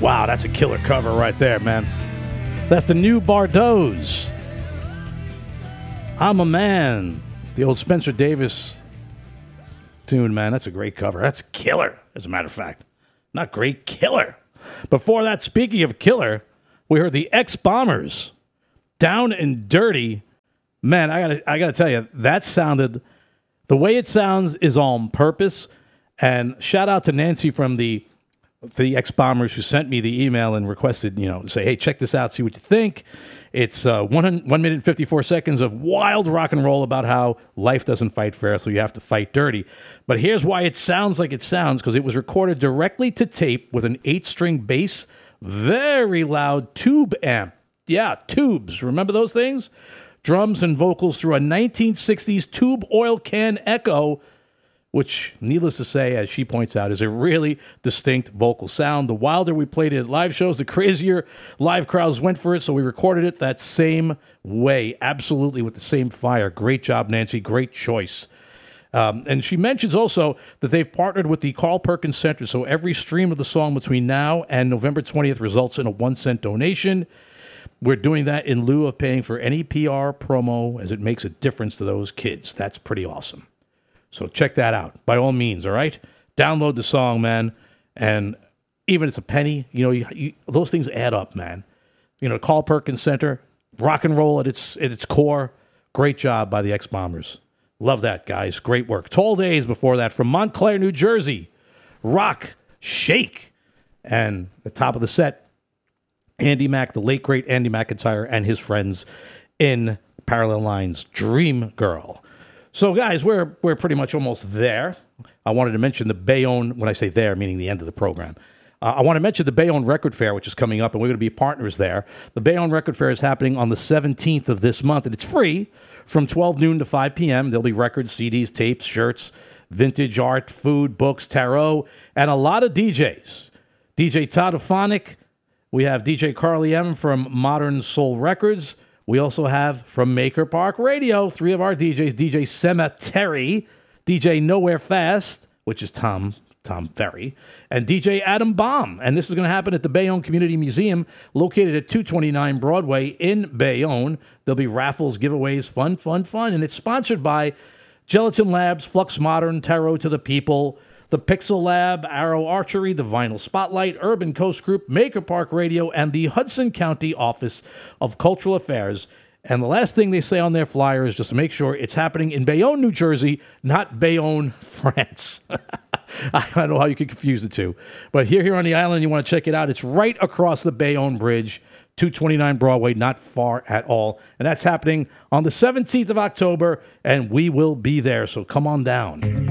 Wow, that's a killer cover right there, man. That's the new Bardot's. I'm a Man. The old Spencer Davis tune, man. That's a great cover. That's killer, as a matter of fact. Not great, killer. Before that, speaking of killer, we heard the X-Bombers. Down and Dirty. Man, I gotta tell you, that sounded... The way it sounds is on purpose. And shout out to Nancy from the X-Bombers who sent me the email and requested, say, hey, check this out, see what you think. It's 1 minute and 54 seconds of wild rock and roll about how life doesn't fight fair, so you have to fight dirty. But here's why it sounds like it sounds, because it was recorded directly to tape with an 8-string bass, very loud tube amp. Yeah, tubes. Remember those things? Drums and vocals through a 1960s tube oil can echo, which, needless to say, as she points out, is a really distinct vocal sound. The wilder we played it at live shows, the crazier live crowds went for it, so we recorded it that same way, absolutely with the same fire. Great job, Nancy. Great choice. And she mentions also that they've partnered with the Carl Perkins Center, so every stream of the song between now and November 20th results in a 1-cent donation. We're doing that in lieu of paying for any PR promo, as it makes a difference to those kids. That's pretty awesome. So check that out, by all means, all right? Download the song, man, and even if it's a penny, those things add up, man. Carl Perkins Center, rock and roll at its core. Great job by the X-Bombers. Love that, guys. Great work. Tall Days before that from Montclair, New Jersey. Rock, Shake. And the top of the set, Andy Mack, the late, great Andy McIntyre, and his friends in Parallel Lines, Dream Girl. So, guys, we're pretty much almost there. I wanted to mention the Bayonne, when I say there, meaning the end of the program. I want to mention the Bayonne Record Fair, which is coming up, and we're going to be partners there. The Bayonne Record Fair is happening on the 17th of this month, and it's free from 12 noon to 5 p.m. There'll be records, CDs, tapes, shirts, vintage art, food, books, tarot, and a lot of DJs. DJ Todophonic. We have DJ Carly M from Modern Soul Records. We also have from Maker Park Radio, 3 of our DJs, DJ Cemetery, DJ Nowhere Fast, which is Tom Ferry, and DJ Adam Baum. And this is going to happen at the Bayonne Community Museum, located at 229 Broadway in Bayonne. There'll be raffles, giveaways, fun. And it's sponsored by Gelatin Labs, Flux Modern, Tarot to the People, the Pixel Lab, Arrow Archery, the Vinyl Spotlight, Urban Coast Group, Maker Park Radio, and the Hudson County Office of Cultural Affairs. And the last thing they say on their flyer is just to make sure it's happening in Bayonne, New Jersey, not Bayonne, France. I don't know how you could confuse the two. But here on the island, you want to check it out. It's right across the Bayonne Bridge, 229 Broadway, not far at all. And that's happening on the 17th of October, and we will be there, so come on down.